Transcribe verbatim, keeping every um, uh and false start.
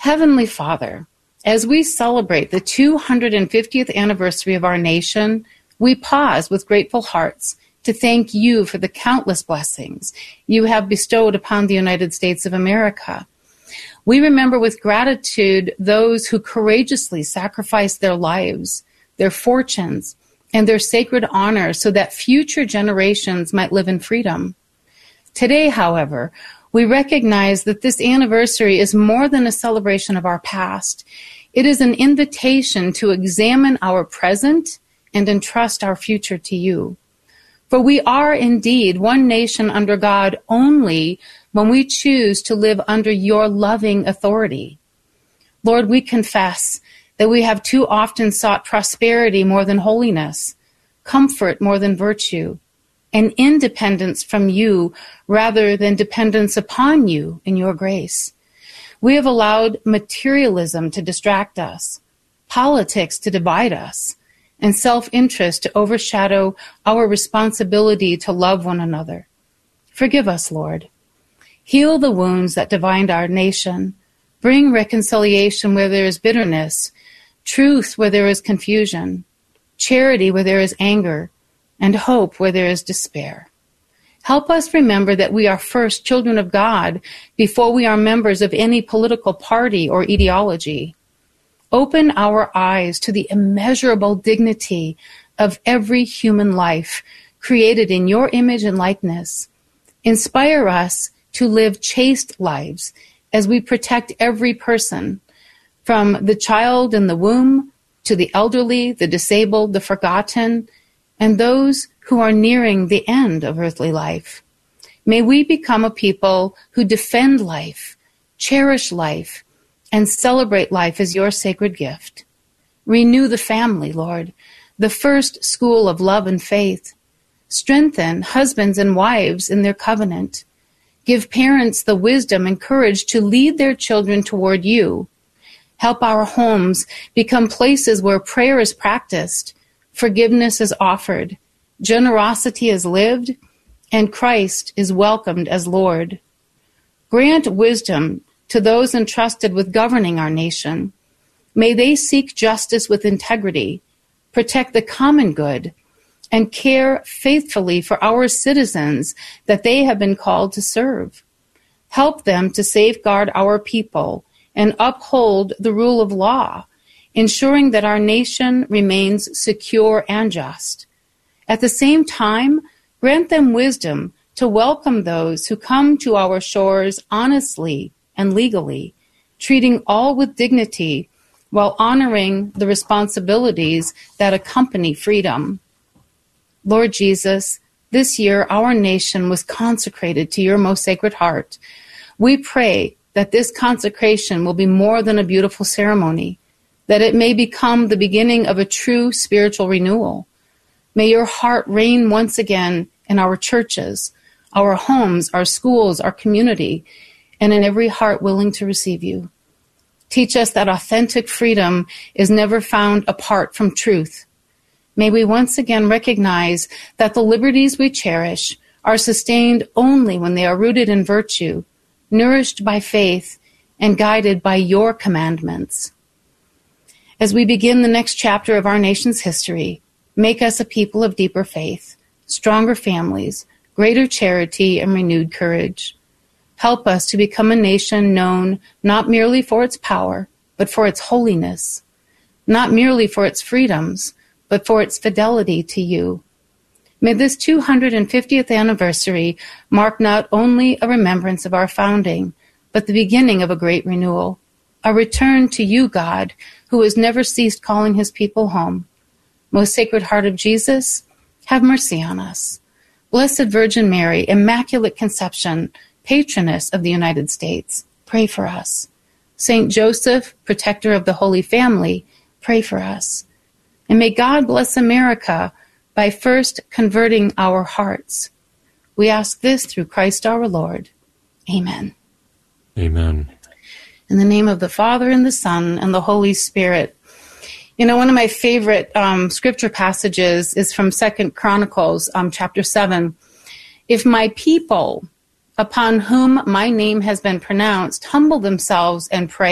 Heavenly Father, as we celebrate the two hundred fiftieth anniversary of our nation, we pause with grateful hearts to thank you for the countless blessings you have bestowed upon the United States of America. We remember with gratitude those who courageously sacrificed their lives, their fortunes, and their sacred honor so that future generations might live in freedom. Today, however, we recognize that this anniversary is more than a celebration of our past. It is an invitation to examine our present and entrust our future to you. For we are indeed one nation under God only when we choose to live under your loving authority. Lord, we confess that we have too often sought prosperity more than holiness, comfort more than virtue, and independence from you rather than dependence upon you in your grace. We have allowed materialism to distract us, politics to divide us, and self-interest to overshadow our responsibility to love one another. Forgive us, Lord. Heal the wounds that divided our nation. Bring reconciliation where there is bitterness, truth where there is confusion, charity where there is anger, and hope where there is despair. Help us remember that we are first children of God before we are members of any political party or ideology. Open our eyes to the immeasurable dignity of every human life created in your image and likeness. Inspire us to live chaste lives as we protect every person, from the child in the womb to the elderly, the disabled, the forgotten, and those who are nearing the end of earthly life. May we become a people who defend life, cherish life, and celebrate life as your sacred gift. Renew the family, Lord, the first school of love and faith. Strengthen husbands and wives in their covenant. Give parents the wisdom and courage to lead their children toward you. Help our homes become places where prayer is practiced, forgiveness is offered, generosity is lived, and Christ is welcomed as Lord. Grant wisdom to those entrusted with governing our nation. May they seek justice with integrity, protect the common good, and care faithfully for our citizens that they have been called to serve. Help them to safeguard our people and uphold the rule of law, ensuring that our nation remains secure and just. At the same time, grant them wisdom to welcome those who come to our shores honestly and legally, treating all with dignity while honoring the responsibilities that accompany freedom. Lord Jesus, this year our nation was consecrated to your most sacred heart. We pray that this consecration will be more than a beautiful ceremony, that it may become the beginning of a true spiritual renewal. May your heart reign once again in our churches, our homes, our schools, our community, and in every heart willing to receive you. Teach us that authentic freedom is never found apart from truth. May we once again recognize that the liberties we cherish are sustained only when they are rooted in virtue, nourished by faith, and guided by your commandments. As we begin the next chapter of our nation's history, make us a people of deeper faith, stronger families, greater charity, and renewed courage. Help us to become a nation known not merely for its power, but for its holiness, not merely for its freedoms, but for its fidelity to you. May this two hundred fiftieth anniversary mark not only a remembrance of our founding, but the beginning of a great renewal, a return to you, God, who has never ceased calling his people home. Most Sacred Heart of Jesus, have mercy on us. Blessed Virgin Mary, Immaculate Conception, Patroness of the United States, pray for us. Saint Joseph, Protector of the Holy Family, pray for us. And may God bless America by first converting our hearts. We ask this through Christ our Lord. Amen. Amen. In the name of the Father, and the Son, and the Holy Spirit. You know, one of my favorite um, scripture passages is from Second Chronicles, um, chapter seven. If my people, upon whom my name has been pronounced, humble themselves and pray,